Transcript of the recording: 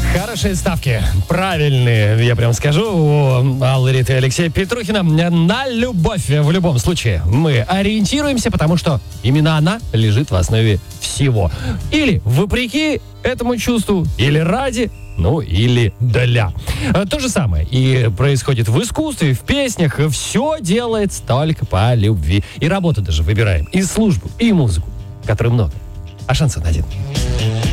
Хорошие ставки, правильные, я прям скажу, у Аллы Риты и Алексея Петрухина на любовь в любом случае. Мы ориентируемся, потому что именно она лежит в основе всего. Или вопреки этому чувству, или ради, ну или для. То же самое и происходит в искусстве, в песнях. Все делается только по любви. И работу даже выбираем, и службу, и музыку, которой много. А шансон один.